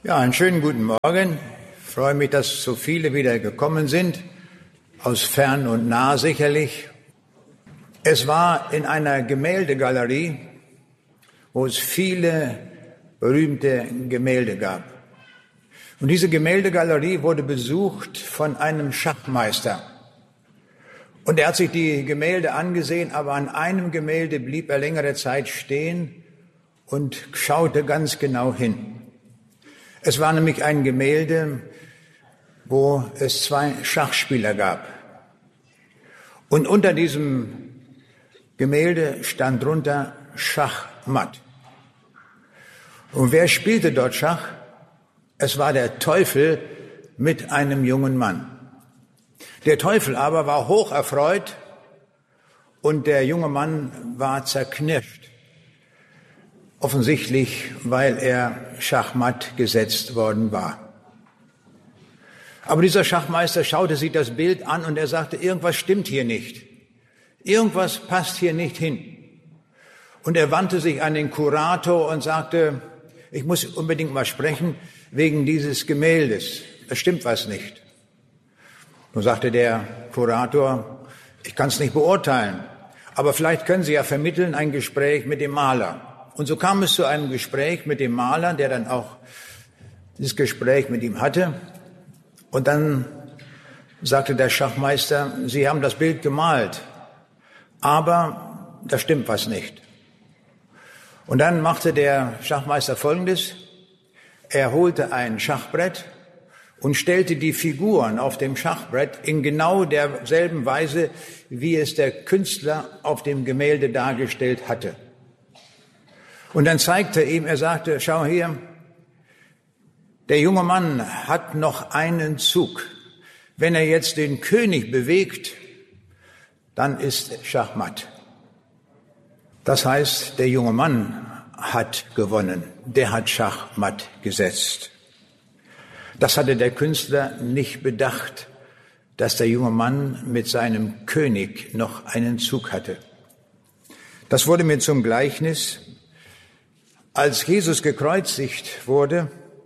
Ja, einen schönen guten Morgen. Ich freue mich, dass so viele wieder gekommen sind, aus fern und nah sicherlich. Es war in einer Gemäldegalerie, wo es viele berühmte Gemälde gab. Und diese Gemäldegalerie wurde besucht von einem Schachmeister. Und er hat sich die Gemälde angesehen, aber an einem Gemälde blieb er längere Zeit stehen und schaute ganz genau hin. Es war nämlich ein Gemälde, wo es zwei Schachspieler gab. Und unter diesem Gemälde stand drunter Schachmatt. Und wer spielte dort Schach? Es war der Teufel mit einem jungen Mann. Der Teufel aber war hoch erfreut und der junge Mann war zerknirscht. Offensichtlich, weil er schachmatt gesetzt worden war. Aber dieser Schachmeister schaute sich das Bild an und er sagte, irgendwas stimmt hier nicht. Irgendwas passt hier nicht hin. Und er wandte sich an den Kurator und sagte, ich muss unbedingt mal sprechen wegen dieses Gemäldes. Da stimmt was nicht. Nun sagte der Kurator, ich kann es nicht beurteilen, aber vielleicht können Sie ja vermitteln ein Gespräch mit dem Maler. Und so kam es zu einem Gespräch mit dem Maler, der dann auch dieses Gespräch mit ihm hatte. Und dann sagte der Schachmeister, Sie haben das Bild gemalt, aber da stimmt was nicht. Und dann machte der Schachmeister Folgendes. Er holte ein Schachbrett und stellte die Figuren auf dem Schachbrett in genau derselben Weise, wie es der Künstler auf dem Gemälde dargestellt hatte. Und dann zeigte er ihm, er sagte, schau hier, der junge Mann hat noch einen Zug. Wenn er jetzt den König bewegt, dann ist Schachmatt. Das heißt, der junge Mann hat gewonnen. Der hat Schachmatt gesetzt. Das hatte der Künstler nicht bedacht, dass der junge Mann mit seinem König noch einen Zug hatte. Das wurde mir zum Gleichnis. Als Jesus gekreuzigt wurde,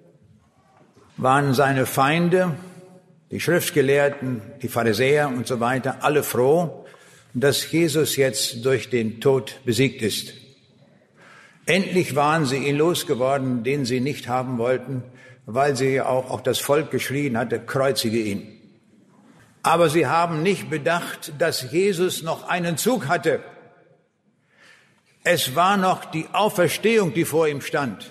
waren seine Feinde, die Schriftgelehrten, die Pharisäer und so weiter, alle froh, dass Jesus jetzt durch den Tod besiegt ist. Endlich waren sie ihn losgeworden, den sie nicht haben wollten, weil sie auch das Volk geschrien hatte, kreuzige ihn. Aber sie haben nicht bedacht, dass Jesus noch einen Zug hatte. Es war noch die Auferstehung, die vor ihm stand.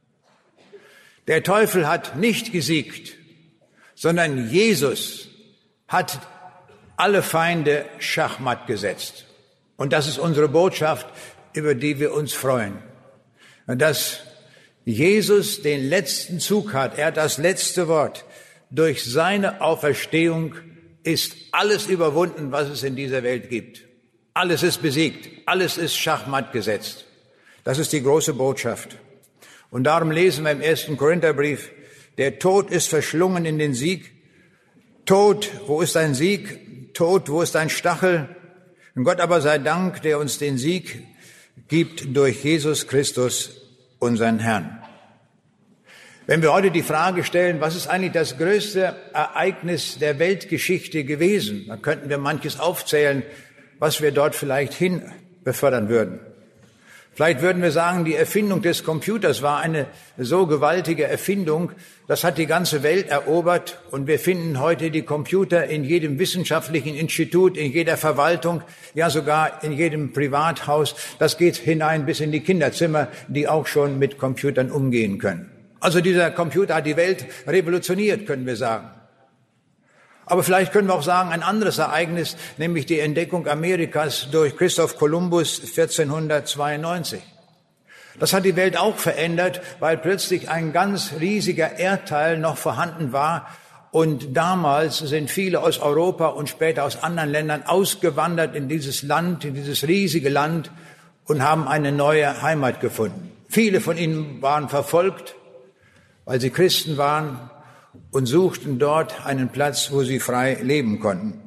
Der Teufel hat nicht gesiegt, sondern Jesus hat alle Feinde schachmatt gesetzt. Und das ist unsere Botschaft, über die wir uns freuen. Dass Jesus den letzten Zug hat, er hat das letzte Wort. Durch seine Auferstehung ist alles überwunden, was es in dieser Welt gibt. Alles ist besiegt, alles ist schachmatt gesetzt. Das ist die große Botschaft. Und darum lesen wir im 1. Korintherbrief, der Tod ist verschlungen in den Sieg. Tod, wo ist dein Sieg? Tod, wo ist dein Stachel? Und Gott aber sei Dank, der uns den Sieg gibt durch Jesus Christus, unseren Herrn. Wenn wir heute die Frage stellen, was ist eigentlich das größte Ereignis der Weltgeschichte gewesen, dann könnten wir manches aufzählen, was wir dort vielleicht hin befördern würden. Vielleicht würden wir sagen, die Erfindung des Computers war eine so gewaltige Erfindung, das hat die ganze Welt erobert und wir finden heute die Computer in jedem wissenschaftlichen Institut, in jeder Verwaltung, ja sogar in jedem Privathaus. Das geht hinein bis in die Kinderzimmer, die auch schon mit Computern umgehen können. Also dieser Computer hat die Welt revolutioniert, können wir sagen. Aber vielleicht können wir auch sagen, ein anderes Ereignis, nämlich die Entdeckung Amerikas durch Christoph Kolumbus 1492. Das hat die Welt auch verändert, weil plötzlich ein ganz riesiger Erdteil noch vorhanden war. Und damals sind viele aus Europa und später aus anderen Ländern ausgewandert in dieses Land, in dieses riesige Land und haben eine neue Heimat gefunden. Viele von ihnen waren verfolgt, weil sie Christen waren, und suchten dort einen Platz, wo sie frei leben konnten.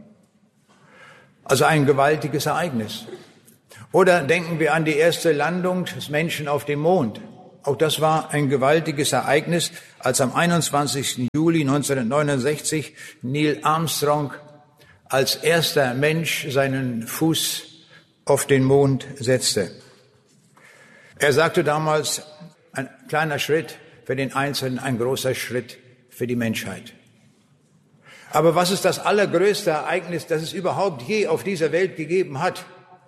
Also ein gewaltiges Ereignis. Oder denken wir an die erste Landung des Menschen auf dem Mond. Auch das war ein gewaltiges Ereignis, als am 21. Juli 1969 Neil Armstrong als erster Mensch seinen Fuß auf den Mond setzte. Er sagte damals, ein kleiner Schritt für den Einzelnen, ein großer Schritt für die Menschheit. Aber was ist das allergrößte Ereignis, das es überhaupt je auf dieser Welt gegeben hat?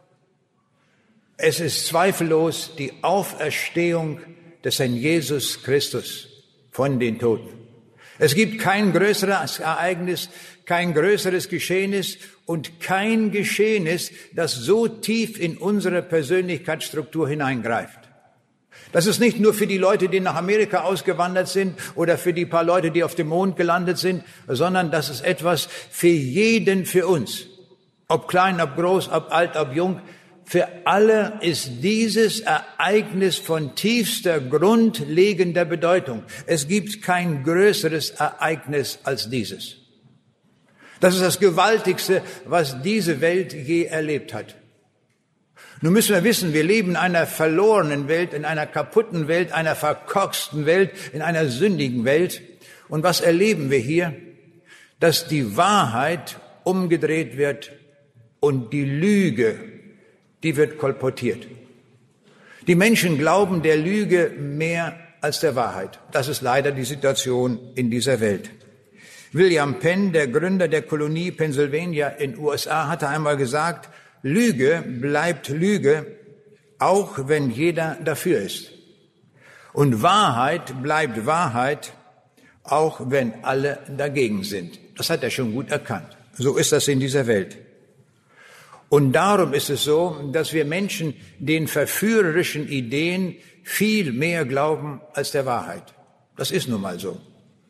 Es ist zweifellos die Auferstehung des Herrn Jesus Christus von den Toten. Es gibt kein größeres Ereignis, kein größeres Geschehnis und kein Geschehnis, das so tief in unsere Persönlichkeitsstruktur hineingreift. Das ist nicht nur für die Leute, die nach Amerika ausgewandert sind oder für die paar Leute, die auf dem Mond gelandet sind, sondern das ist etwas für jeden, für uns. Ob klein, ob groß, ob alt, ob jung. Für alle ist dieses Ereignis von tiefster, grundlegender Bedeutung. Es gibt kein größeres Ereignis als dieses. Das ist das Gewaltigste, was diese Welt je erlebt hat. Nun müssen wir wissen, wir leben in einer verlorenen Welt, in einer kaputten Welt, einer verkorksten Welt, in einer sündigen Welt. Und was erleben wir hier? Dass die Wahrheit umgedreht wird und die Lüge, die wird kolportiert. Die Menschen glauben der Lüge mehr als der Wahrheit. Das ist leider die Situation in dieser Welt. William Penn, der Gründer der Kolonie Pennsylvania in USA, hatte einmal gesagt, Lüge bleibt Lüge, auch wenn jeder dafür ist. Und Wahrheit bleibt Wahrheit, auch wenn alle dagegen sind. Das hat er schon gut erkannt. So ist das in dieser Welt. Und darum ist es so, dass wir Menschen den verführerischen Ideen viel mehr glauben als der Wahrheit. Das ist nun mal so.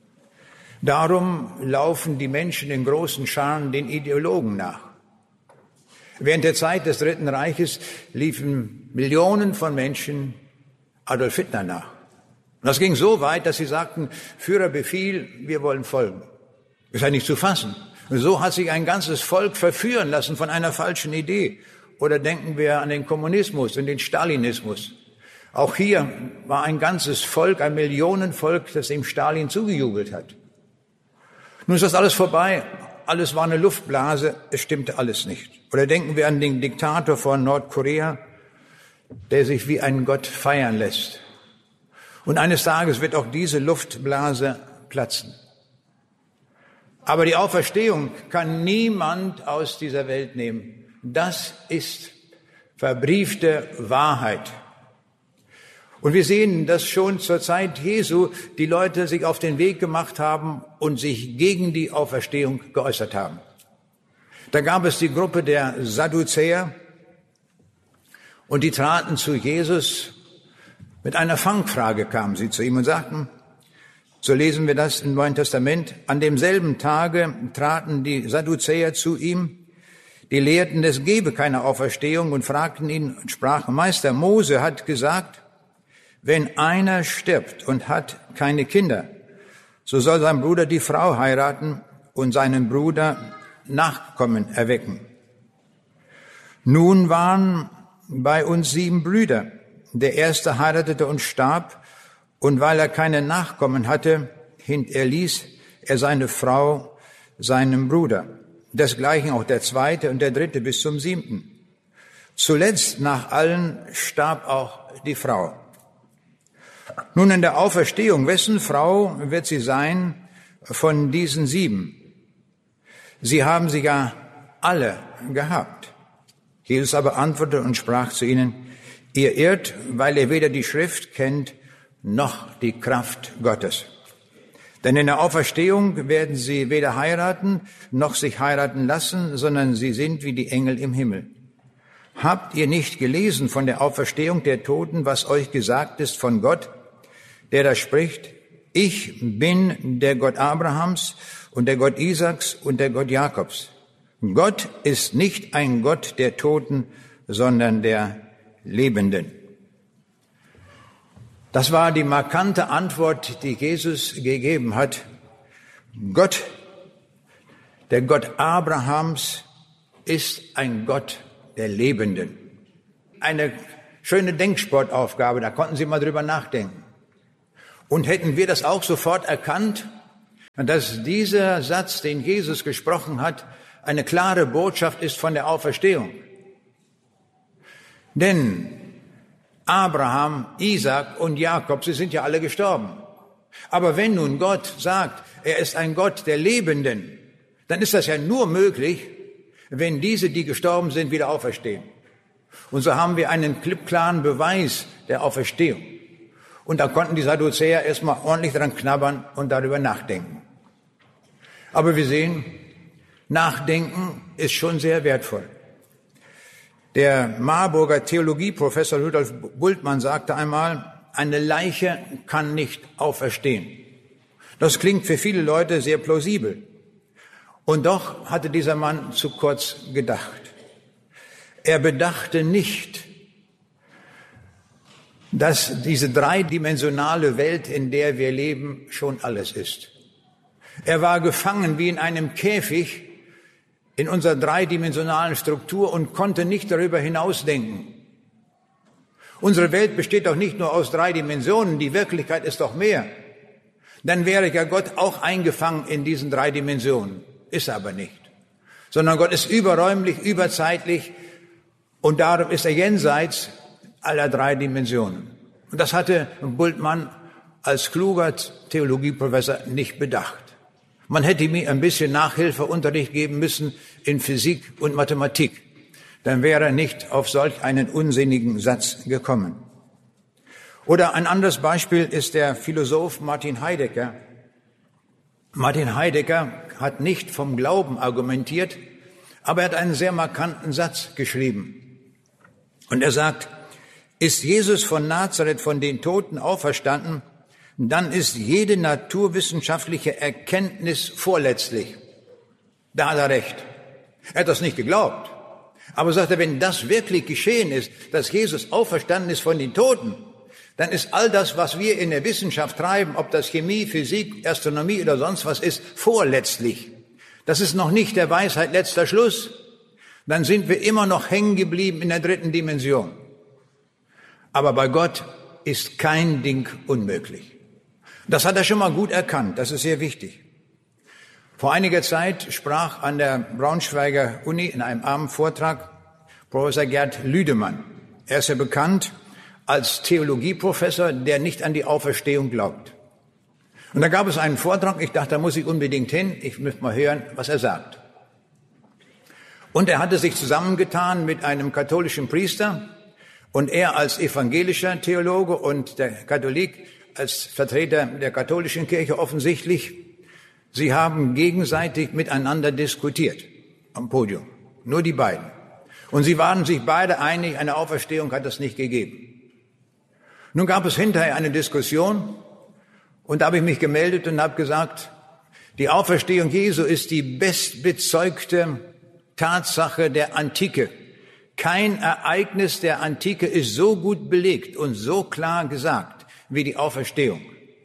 Darum laufen die Menschen in großen Scharen den Ideologen nach. Während der Zeit des Dritten Reiches liefen Millionen von Menschen Adolf Hitler nach. Und das ging so weit, dass sie sagten, Führer Befehl, wir wollen folgen. Das ist ja nicht zu fassen. Und so hat sich ein ganzes Volk verführen lassen von einer falschen Idee. Oder denken wir an den Kommunismus und den Stalinismus. Auch hier war ein ganzes Volk, ein Millionenvolk, das dem Stalin zugejubelt hat. Nun ist das alles vorbei. Alles war eine Luftblase. Es stimmte alles nicht. Oder denken wir an den Diktator von Nordkorea, der sich wie ein Gott feiern lässt. Und eines Tages wird auch diese Luftblase platzen. Aber die Auferstehung kann niemand aus dieser Welt nehmen. Das ist verbriefte Wahrheit. Und wir sehen, dass schon zur Zeit Jesu die Leute sich auf den Weg gemacht haben und sich gegen die Auferstehung geäußert haben. Da gab es die Gruppe der Sadduzäer und die traten zu Jesus. Mit einer Fangfrage kamen sie zu ihm und sagten, so lesen wir das im Neuen Testament, an demselben Tage traten die Sadduzäer zu ihm, die lehrten, es gebe keine Auferstehung und fragten ihn und sprachen, Meister, Mose hat gesagt, wenn einer stirbt und hat keine Kinder, so soll sein Bruder die Frau heiraten und seinen Bruder Nachkommen erwecken. Nun waren bei uns 7 Brüder. Der erste heiratete und starb, und weil er keine Nachkommen hatte, hinterließ er seine Frau seinem Bruder. Desgleichen auch der zweite und der dritte bis zum 7. Zuletzt nach allen starb auch die Frau. Nun in der Auferstehung, wessen Frau wird sie sein von diesen 7? Sie haben sie ja alle gehabt. Jesus aber antwortete und sprach zu ihnen, ihr irrt, weil ihr weder die Schrift kennt, noch die Kraft Gottes. Denn in der Auferstehung werden sie weder heiraten, noch sich heiraten lassen, sondern sie sind wie die Engel im Himmel. Habt ihr nicht gelesen von der Auferstehung der Toten, was euch gesagt ist von Gott, der da spricht, ich bin der Gott Abrahams und der Gott Isaaks und der Gott Jakobs. Gott ist nicht ein Gott der Toten, sondern der Lebenden. Das war die markante Antwort, die Jesus gegeben hat. Gott, der Gott Abrahams, ist ein Gott der Lebenden. Eine schöne Denksportaufgabe, da konnten Sie mal drüber nachdenken. Und hätten wir das auch sofort erkannt, dass dieser Satz, den Jesus gesprochen hat, eine klare Botschaft ist von der Auferstehung. Denn Abraham, Isaac und Jakob, sie sind ja alle gestorben. Aber wenn nun Gott sagt, er ist ein Gott der Lebenden, dann ist das ja nur möglich, wenn diese, die gestorben sind, wieder auferstehen. Und so haben wir einen klippklaren Beweis der Auferstehung. Und da konnten die Sadduzäer erstmal ordentlich dran knabbern und darüber nachdenken. Aber wir sehen, Nachdenken ist schon sehr wertvoll. Der Marburger Theologieprofessor Rudolf Bultmann sagte einmal, eine Leiche kann nicht auferstehen. Das klingt für viele Leute sehr plausibel. Und doch hatte dieser Mann zu kurz gedacht. Er bedachte nicht, dass diese dreidimensionale Welt, in der wir leben, schon alles ist. Er war gefangen wie in einem Käfig in unserer dreidimensionalen Struktur und konnte nicht darüber hinausdenken. Unsere Welt besteht doch nicht nur aus 3 Dimensionen, die Wirklichkeit ist doch mehr. Dann wäre ja Gott auch eingefangen in diesen 3 Dimensionen. Ist er aber nicht. Sondern Gott ist überräumlich, überzeitlich und darum ist er jenseits aller 3 Dimensionen. Und das hatte Bultmann als kluger Theologieprofessor nicht bedacht. Man hätte mir ein bisschen Nachhilfeunterricht geben müssen in Physik und Mathematik. Dann wäre er nicht auf solch einen unsinnigen Satz gekommen. Oder ein anderes Beispiel ist der Philosoph Martin Heidegger. Martin Heidegger hat nicht vom Glauben argumentiert, aber er hat einen sehr markanten Satz geschrieben. Und er sagt, ist Jesus von Nazareth von den Toten auferstanden, dann ist jede naturwissenschaftliche Erkenntnis vorletztlich. Da hat er recht. Er hat das nicht geglaubt. Aber sagt er, wenn das wirklich geschehen ist, dass Jesus auferstanden ist von den Toten, dann ist all das, was wir in der Wissenschaft treiben, ob das Chemie, Physik, Astronomie oder sonst was ist, vorletztlich. Das ist noch nicht der Weisheit letzter Schluss. Dann sind wir immer noch hängen geblieben in der 3. Dimension. Aber bei Gott ist kein Ding unmöglich. Das hat er schon mal gut erkannt, das ist sehr wichtig. Vor einiger Zeit sprach an der Braunschweiger Uni in einem Abendvortrag Professor Gerd Lüdemann. Er ist ja bekannt als Theologieprofessor, der nicht an die Auferstehung glaubt. Und da gab es einen Vortrag, ich dachte, da muss ich unbedingt hin, ich möchte mal hören, was er sagt. Und er hatte sich zusammengetan mit einem katholischen Priester und er als evangelischer Theologe und der Katholik als Vertreter der katholischen Kirche offensichtlich. Sie haben gegenseitig miteinander diskutiert am Podium. Nur die beiden. Und sie waren sich beide einig, eine Auferstehung hat es nicht gegeben. Nun gab es hinterher eine Diskussion und da habe ich mich gemeldet und habe gesagt, die Auferstehung Jesu ist die bestbezeugte Tatsache der Antike. Kein Ereignis der Antike ist so gut belegt und so klar gesagt wie die Auferstehung.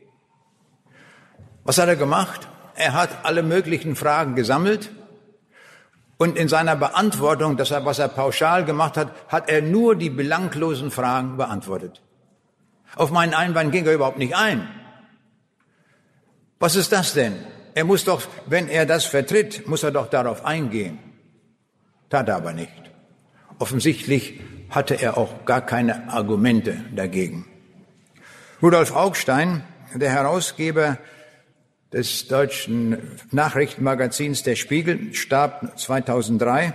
Was hat er gemacht? Er hat alle möglichen Fragen gesammelt und in seiner Beantwortung, das was er pauschal gemacht hat, hat er nur die belanglosen Fragen beantwortet. Auf meinen Einwand ging er überhaupt nicht ein. Was ist das denn? Er muss doch, wenn er das vertritt, muss er doch darauf eingehen. Tat er aber nicht. Offensichtlich hatte er auch gar keine Argumente dagegen. Rudolf Augstein, der Herausgeber des deutschen Nachrichtenmagazins Der Spiegel, starb 2003.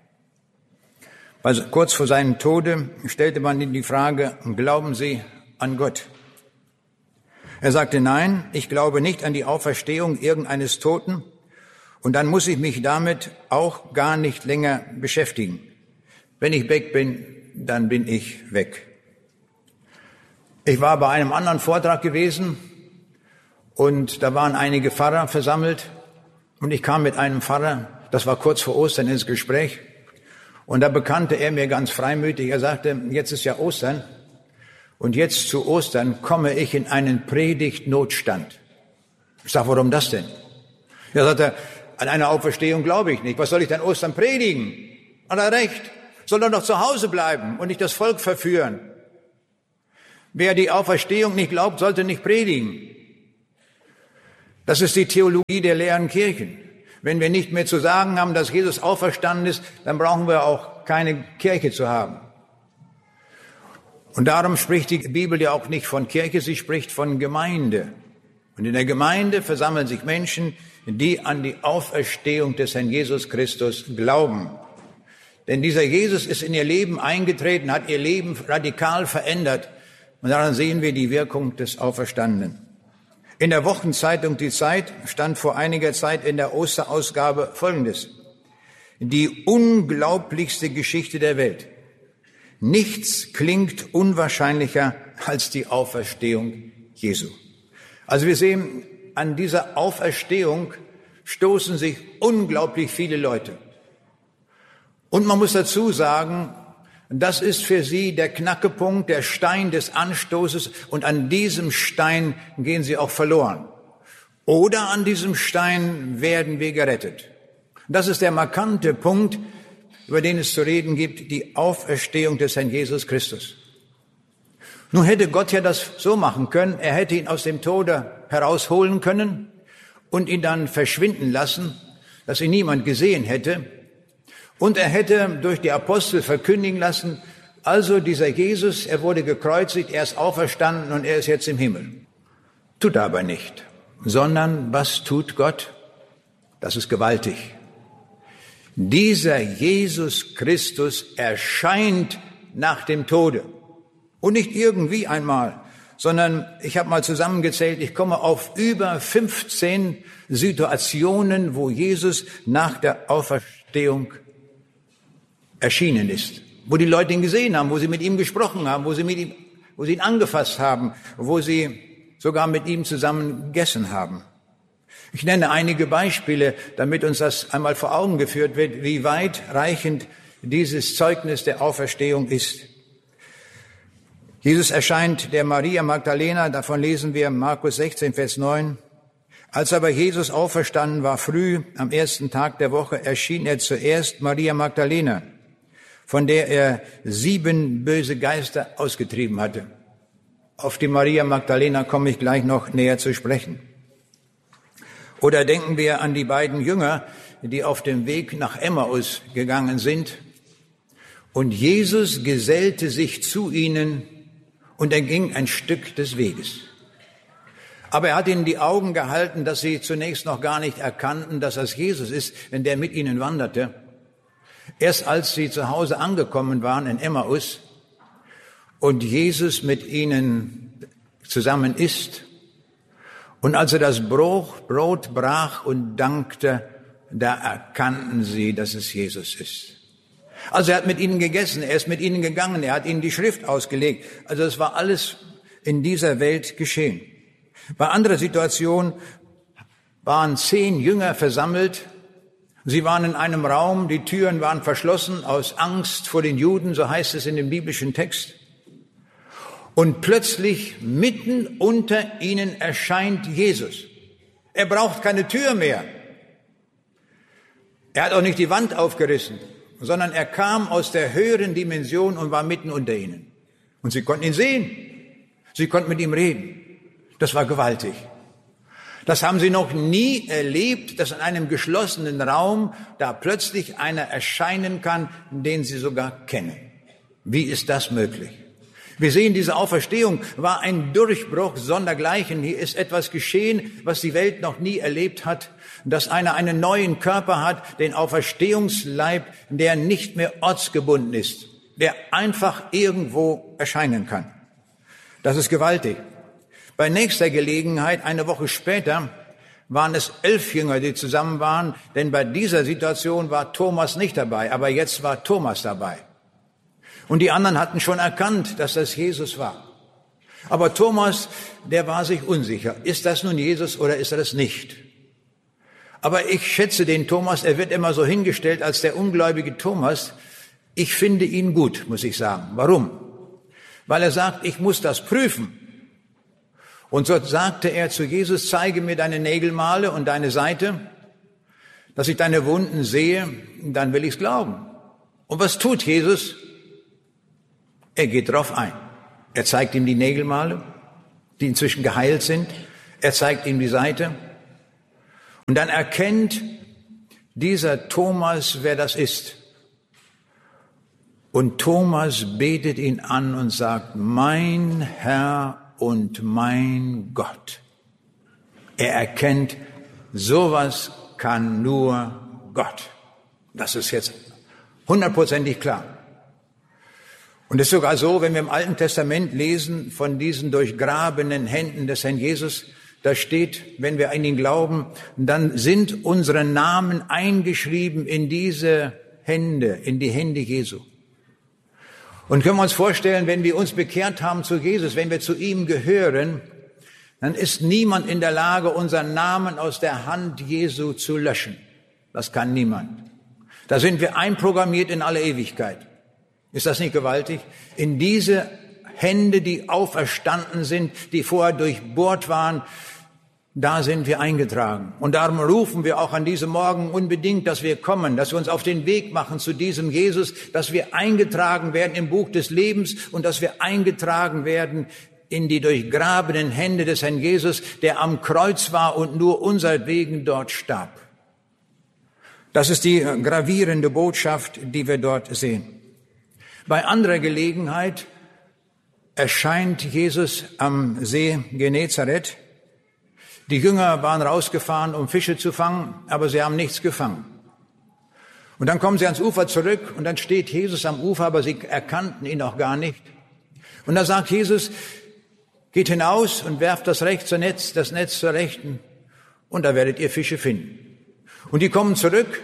Also kurz vor seinem Tode stellte man ihm die Frage, glauben Sie an Gott? Er sagte, nein, ich glaube nicht an die Auferstehung irgendeines Toten und dann muss ich mich damit auch gar nicht länger beschäftigen. Wenn ich weg bin, dann bin ich weg. Ich war bei einem anderen Vortrag gewesen und da waren einige Pfarrer versammelt und ich kam mit einem Pfarrer, das war kurz vor Ostern, ins Gespräch und da bekannte er mir ganz freimütig, er sagte, jetzt ist ja Ostern und jetzt zu Ostern komme ich in einen Predigtnotstand. Ich sage, warum das denn? Er sagte, an eine Auferstehung glaube ich nicht. Was soll ich denn Ostern predigen? Hat er recht. Soll er doch zu Hause bleiben und nicht das Volk verführen. Wer die Auferstehung nicht glaubt, sollte nicht predigen. Das ist die Theologie der leeren Kirchen. Wenn wir nicht mehr zu sagen haben, dass Jesus auferstanden ist, dann brauchen wir auch keine Kirche zu haben. Und darum spricht die Bibel ja auch nicht von Kirche, sie spricht von Gemeinde. Und in der Gemeinde versammeln sich Menschen, die an die Auferstehung des Herrn Jesus Christus glauben. Denn dieser Jesus ist in ihr Leben eingetreten, hat ihr Leben radikal verändert. Und daran sehen wir die Wirkung des Auferstandenen. In der Wochenzeitung Die Zeit stand vor einiger Zeit in der Osterausgabe Folgendes: Die unglaublichste Geschichte der Welt. Nichts klingt unwahrscheinlicher als die Auferstehung Jesu. Also wir sehen, an dieser Auferstehung stoßen sich unglaublich viele Leute. Und man muss dazu sagen, das ist für sie der Knackepunkt, der Stein des Anstoßes, und an diesem Stein gehen sie auch verloren. Oder an diesem Stein werden wir gerettet. Das ist der markante Punkt, über den es zu reden gibt, die Auferstehung des Herrn Jesus Christus. Nun hätte Gott ja das so machen können, er hätte ihn aus dem Tode herausholen können und ihn dann verschwinden lassen, dass ihn niemand gesehen hätte. Und er hätte durch die Apostel verkündigen lassen, also dieser Jesus, er wurde gekreuzigt, er ist auferstanden und er ist jetzt im Himmel. Tut er aber nicht, sondern was tut Gott? Das ist gewaltig. Dieser Jesus Christus erscheint nach dem Tode. Und nicht irgendwie einmal, sondern ich habe mal zusammengezählt, ich komme auf über 15 Situationen, wo Jesus nach der Auferstehung erschienen ist. Wo die Leute ihn gesehen haben, wo sie mit ihm gesprochen haben, wo sie ihn angefasst haben, wo sie sogar mit ihm zusammen gegessen haben. Ich nenne einige Beispiele, damit uns das einmal vor Augen geführt wird, wie weitreichend dieses Zeugnis der Auferstehung ist. Jesus erscheint der Maria Magdalena, davon lesen wir Markus 16, Vers 9. Als aber Jesus auferstanden war früh, am ersten Tag der Woche, erschien er zuerst Maria Magdalena, von der er 7 böse Geister ausgetrieben hatte. Auf die Maria Magdalena komme ich gleich noch näher zu sprechen. Oder denken wir an die beiden Jünger, die auf dem Weg nach Emmaus gegangen sind. Und Jesus gesellte sich zu ihnen und er ging ein Stück des Weges. Aber er hat ihnen die Augen gehalten, dass sie zunächst noch gar nicht erkannten, dass das Jesus ist, denn der mit ihnen wanderte. Erst als sie zu Hause angekommen waren in Emmaus und Jesus mit ihnen zusammen isst, und als er das Brot brach und dankte, da erkannten sie, dass es Jesus ist. Also er hat mit ihnen gegessen, er ist mit ihnen gegangen, er hat ihnen die Schrift ausgelegt. Also es war alles in dieser Welt geschehen. Bei anderer Situation waren 10 Jünger versammelt. Sie waren in einem Raum, die Türen waren verschlossen aus Angst vor den Juden, so heißt es in dem biblischen Text. Und plötzlich mitten unter ihnen erscheint Jesus. Er braucht keine Tür mehr. Er hat auch nicht die Wand aufgerissen, sondern er kam aus der höheren Dimension und war mitten unter ihnen. Und sie konnten ihn sehen. Sie konnten mit ihm reden. Das war gewaltig. Das haben sie noch nie erlebt, dass in einem geschlossenen Raum da plötzlich einer erscheinen kann, den sie sogar kennen. Wie ist das möglich? Wir sehen, diese Auferstehung war ein Durchbruch sondergleichen. Hier ist etwas geschehen, was die Welt noch nie erlebt hat, dass einer einen neuen Körper hat, den Auferstehungsleib, der nicht mehr ortsgebunden ist, der einfach irgendwo erscheinen kann. Das ist gewaltig. Bei nächster Gelegenheit, eine Woche später, waren es 11 Jünger, die zusammen waren, denn bei dieser Situation war Thomas nicht dabei, aber jetzt war Thomas dabei. Und die anderen hatten schon erkannt, dass das Jesus war. Aber Thomas, der war sich unsicher. Ist das nun Jesus oder ist er das nicht? Aber ich schätze den Thomas, er wird immer so hingestellt als der ungläubige Thomas. Ich finde ihn gut, muss ich sagen. Warum? Weil er sagt, ich muss das prüfen. Und so sagte er zu Jesus, zeige mir deine Nägelmale und deine Seite, dass ich deine Wunden sehe, dann will ich's glauben. Und was tut Jesus? Er geht drauf ein. Er zeigt ihm die Nägelmale, die inzwischen geheilt sind. Er zeigt ihm die Seite. Und dann erkennt dieser Thomas, wer das ist. Und Thomas betet ihn an und sagt, mein Herr und mein Gott. Er erkennt, sowas kann nur Gott. Das ist jetzt 100%ig klar. Und es ist sogar so, wenn wir im Alten Testament lesen von diesen durchgrabenen Händen des Herrn Jesus, da steht, wenn wir an ihn glauben, dann sind unsere Namen eingeschrieben in diese Hände, in die Hände Jesu. Und können wir uns vorstellen, wenn wir uns bekehrt haben zu Jesus, wenn wir zu ihm gehören, dann ist niemand in der Lage, unseren Namen aus der Hand Jesu zu löschen. Das kann niemand. Da sind wir einprogrammiert in alle Ewigkeit. Ist das nicht gewaltig? In diese Hände, die auferstanden sind, die vorher durchbohrt waren, da sind wir eingetragen. Und darum rufen wir auch an diesem Morgen unbedingt, dass wir kommen, dass wir uns auf den Weg machen zu diesem Jesus, dass wir eingetragen werden im Buch des Lebens und dass wir eingetragen werden in die durchgrabenen Hände des Herrn Jesus, der am Kreuz war und nur unsertwegen dort starb. Das ist die gravierende Botschaft, die wir dort sehen. Bei anderer Gelegenheit erscheint Jesus am See Genezareth. Die Jünger waren rausgefahren, um Fische zu fangen, aber sie haben nichts gefangen. Und dann kommen sie ans Ufer zurück und dann steht Jesus am Ufer, aber sie erkannten ihn auch gar nicht. Und da sagt Jesus, geht hinaus und werft das Netz zur Rechten und da werdet ihr Fische finden. Und die kommen zurück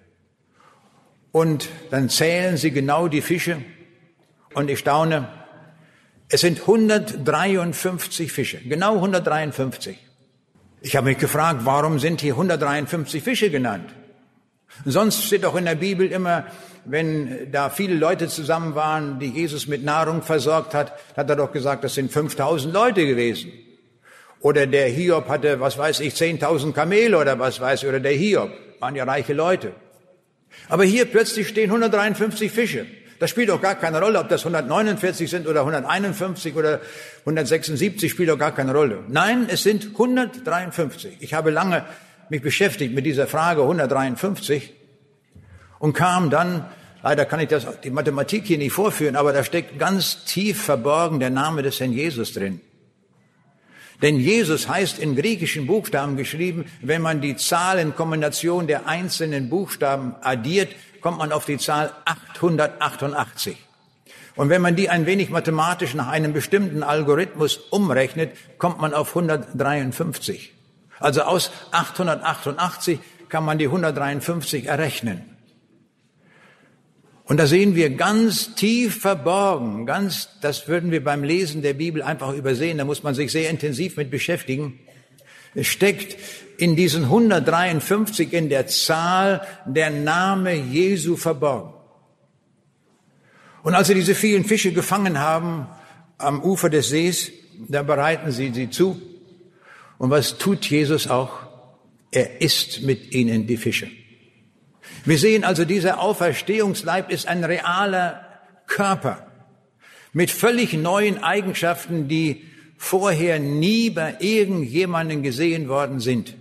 und dann zählen sie genau die Fische und ich staune, es sind 153 Fische, genau 153. Ich habe mich gefragt, warum sind hier 153 Fische genannt? Sonst steht auch in der Bibel immer, wenn da viele Leute zusammen waren, die Jesus mit Nahrung versorgt hat, hat er doch gesagt, das sind 5000 Leute gewesen. Oder der Hiob hatte, 10.000 Kamele oder oder der Hiob, waren ja reiche Leute. Aber hier plötzlich stehen 153 Fische. Das spielt doch gar keine Rolle, ob das 149 sind oder 151 oder 176, spielt doch gar keine Rolle. Nein, es sind 153. Ich habe lange mich beschäftigt mit dieser Frage 153 und kam dann, leider kann ich die Mathematik hier nicht vorführen, aber da steckt ganz tief verborgen der Name des Herrn Jesus drin. Denn Jesus heißt in griechischen Buchstaben geschrieben, wenn man die Zahlenkombination der einzelnen Buchstaben addiert, kommt man auf die Zahl 888. Und wenn man die ein wenig mathematisch nach einem bestimmten Algorithmus umrechnet, kommt man auf 153. Also aus 888 kann man die 153 errechnen. Und da sehen wir ganz tief verborgen, das würden wir beim Lesen der Bibel einfach übersehen, da muss man sich sehr intensiv mit beschäftigen. Es steckt in diesen 153 in der Zahl der Name Jesu verborgen. Und als sie diese vielen Fische gefangen haben am Ufer des Sees, da bereiten sie zu. Und was tut Jesus auch? Er isst mit ihnen die Fische. Wir sehen also, dieser Auferstehungsleib ist ein realer Körper mit völlig neuen Eigenschaften, die vorher nie bei irgendjemandem gesehen worden sind.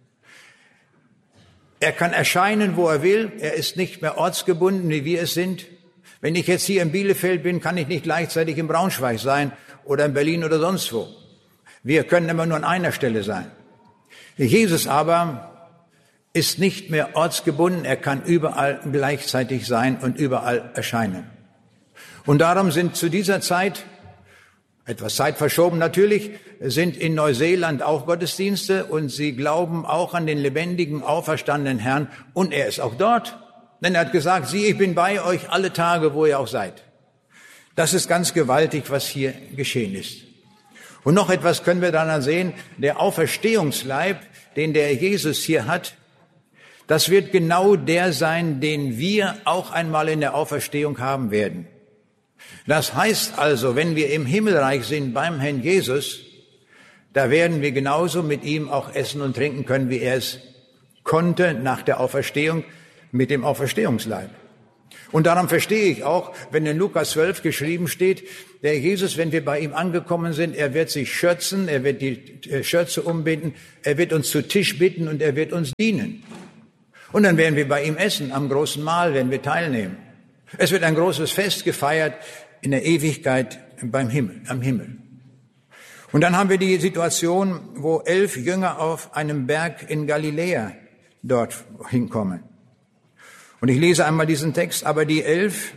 Er kann erscheinen, wo er will. Er ist nicht mehr ortsgebunden, wie wir es sind. Wenn ich jetzt hier in Bielefeld bin, kann ich nicht gleichzeitig in Braunschweig sein oder in Berlin oder sonst wo. Wir können immer nur an einer Stelle sein. Jesus aber ist nicht mehr ortsgebunden. Er kann überall gleichzeitig sein und überall erscheinen. Und darum sind zu dieser Zeit, etwas Zeit verschoben natürlich, sind in Neuseeland auch Gottesdienste und sie glauben auch an den lebendigen, auferstandenen Herrn und er ist auch dort. Denn er hat gesagt, siehe, ich bin bei euch alle Tage, wo ihr auch seid. Das ist ganz gewaltig, was hier geschehen ist. Und noch etwas können wir dann sehen, der Auferstehungsleib, den der Jesus hier hat, das wird genau der sein, den wir auch einmal in der Auferstehung haben werden. Das heißt also, wenn wir im Himmelreich sind beim Herrn Jesus, da werden wir genauso mit ihm auch essen und trinken können, wie er es konnte nach der Auferstehung mit dem Auferstehungsleib. Und darum verstehe ich auch, wenn in Lukas 12 geschrieben steht, der Jesus, wenn wir bei ihm angekommen sind, er wird sich schürzen, er wird die Schürze umbinden, er wird uns zu Tisch bitten und er wird uns dienen. Und dann werden wir bei ihm essen, am großen Mahl werden wir teilnehmen. Es wird ein großes Fest gefeiert in der Ewigkeit am Himmel. Und dann haben wir die Situation, wo 11 Jünger auf einem Berg in Galiläa dort hinkommen. Und ich lese einmal diesen Text. Aber die 11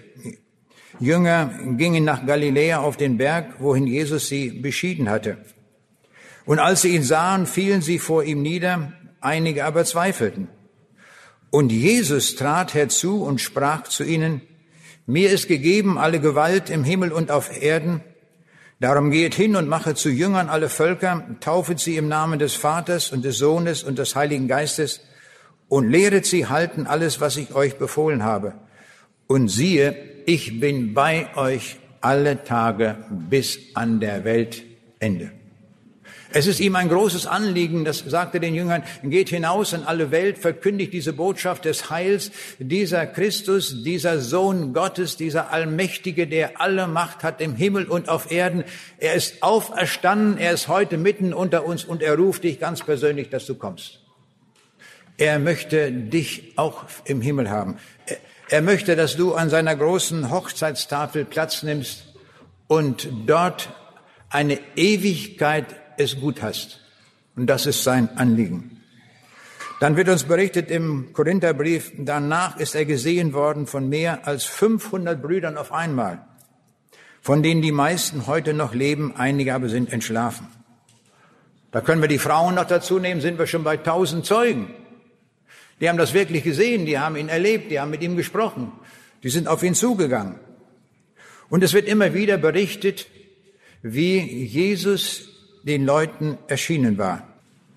Jünger gingen nach Galiläa auf den Berg, wohin Jesus sie beschieden hatte. Und als sie ihn sahen, fielen sie vor ihm nieder, einige aber zweifelten. Und Jesus trat herzu und sprach zu ihnen, mir ist gegeben alle Gewalt im Himmel und auf Erden. Darum geht hin und mache zu Jüngern alle Völker, taufet sie im Namen des Vaters und des Sohnes und des Heiligen Geistes und lehret sie halten alles, was ich euch befohlen habe. Und siehe, ich bin bei euch alle Tage bis an der Weltende. Es ist ihm ein großes Anliegen, das sagte den Jüngern, geht hinaus in alle Welt, verkündigt diese Botschaft des Heils, dieser Christus, dieser Sohn Gottes, dieser Allmächtige, der alle Macht hat im Himmel und auf Erden. Er ist auferstanden, er ist heute mitten unter uns und er ruft dich ganz persönlich, dass du kommst. Er möchte dich auch im Himmel haben. Er möchte, dass du an seiner großen Hochzeitstafel Platz nimmst und dort eine Ewigkeit es gut hast. Und das ist sein Anliegen. Dann wird uns berichtet im Korintherbrief, danach ist er gesehen worden von mehr als 500 Brüdern auf einmal, von denen die meisten heute noch leben, einige aber sind entschlafen. Da können wir die Frauen noch dazu nehmen, sind wir schon bei 1000 Zeugen. Die haben das wirklich gesehen, die haben ihn erlebt, die haben mit ihm gesprochen, die sind auf ihn zugegangen. Und es wird immer wieder berichtet, wie Jesus den Leuten erschienen war.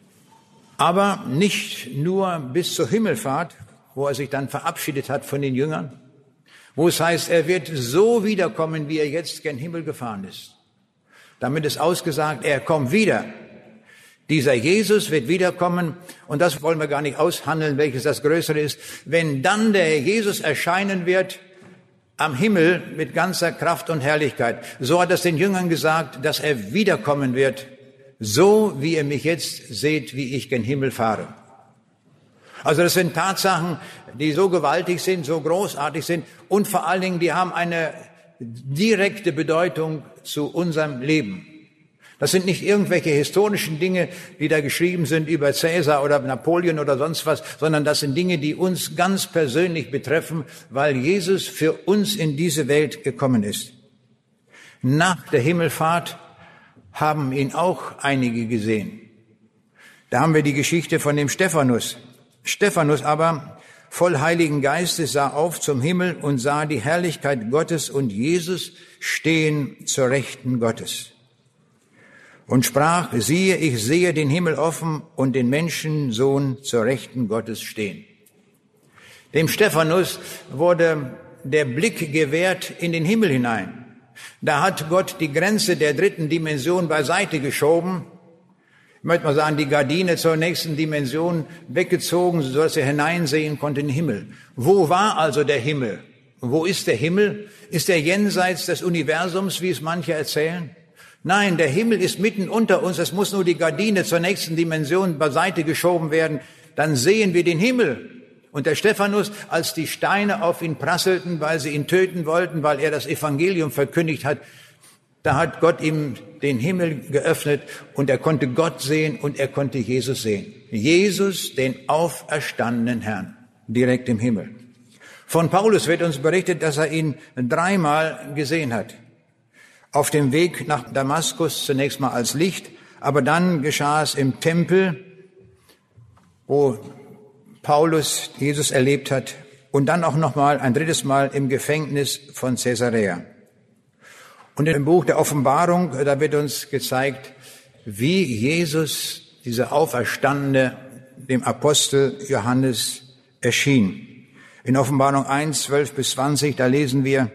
Aber nicht nur bis zur Himmelfahrt, wo er sich dann verabschiedet hat von den Jüngern, wo es heißt, er wird so wiederkommen, wie er jetzt gen Himmel gefahren ist. Damit ist ausgesagt, er kommt wieder. Dieser Jesus wird wiederkommen und das wollen wir gar nicht aushandeln, welches das Größere ist. Wenn dann der Jesus erscheinen wird am Himmel mit ganzer Kraft und Herrlichkeit, so hat es den Jüngern gesagt, dass er wiederkommen wird, so wie ihr mich jetzt seht, wie ich gen Himmel fahre. Also das sind Tatsachen, die so gewaltig sind, so großartig sind und vor allen Dingen, die haben eine direkte Bedeutung zu unserem Leben. Das sind nicht irgendwelche historischen Dinge, die da geschrieben sind über Cäsar oder Napoleon oder sonst was, sondern das sind Dinge, die uns ganz persönlich betreffen, weil Jesus für uns in diese Welt gekommen ist. Nach der Himmelfahrt haben ihn auch einige gesehen. Da haben wir die Geschichte von dem Stephanus. Stephanus aber, voll Heiligen Geistes, sah auf zum Himmel und sah die Herrlichkeit Gottes und Jesus stehen zur Rechten Gottes. Und sprach, siehe, ich sehe den Himmel offen und den Menschensohn zur Rechten Gottes stehen. Dem Stephanus wurde der Blick gewährt in den Himmel hinein. Da hat Gott die Grenze der dritten Dimension beiseite geschoben. Ich möchte mal sagen, die Gardine zur nächsten Dimension weggezogen, sodass er hineinsehen konnte in den Himmel. Wo war also der Himmel? Wo ist der Himmel? Ist er jenseits des Universums, wie es manche erzählen? Nein, der Himmel ist mitten unter uns. Es muss nur die Gardine zur nächsten Dimension beiseite geschoben werden. Dann sehen wir den Himmel. Und der Stephanus, als die Steine auf ihn prasselten, weil sie ihn töten wollten, weil er das Evangelium verkündigt hat, da hat Gott ihm den Himmel geöffnet und er konnte Gott sehen und er konnte Jesus sehen. Jesus, den auferstandenen Herrn, direkt im Himmel. Von Paulus wird uns berichtet, dass er ihn 3-mal gesehen hat. Auf dem Weg nach Damaskus zunächst mal als Licht, aber dann geschah es im Tempel, wo Paulus Jesus erlebt hat und dann auch nochmal ein 3. Mal im Gefängnis von Caesarea. Und im Buch der Offenbarung, da wird uns gezeigt, wie Jesus, dieser Auferstandene, dem Apostel Johannes erschien. In Offenbarung 1, 12 bis 20, da lesen wir,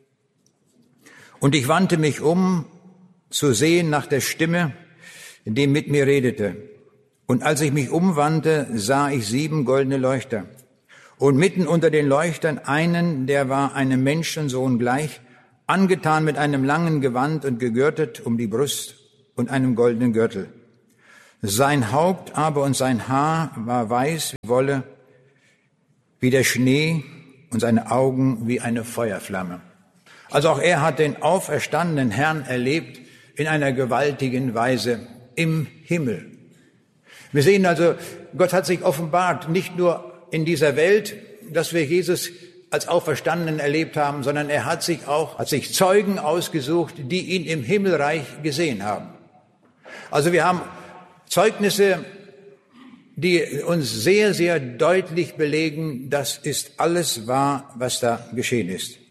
und ich wandte mich um, zu sehen nach der Stimme, die mit mir redete. Und als ich mich umwandte, sah ich 7 goldene Leuchter. Und mitten unter den Leuchtern einen, der war einem Menschensohn gleich, angetan mit einem langen Gewand und gegürtet um die Brust und einem goldenen Gürtel. Sein Haupt aber und sein Haar war weiß wie Wolle, wie der Schnee, und seine Augen wie eine Feuerflamme. Also auch er hat den auferstandenen Herrn erlebt in einer gewaltigen Weise im Himmel. Wir sehen also, Gott hat sich offenbart, nicht nur in dieser Welt, dass wir Jesus als Auferstandenen erlebt haben, sondern er hat sich Zeugen ausgesucht, die ihn im Himmelreich gesehen haben. Also wir haben Zeugnisse, die uns sehr, sehr deutlich belegen, das ist alles wahr, was da geschehen ist.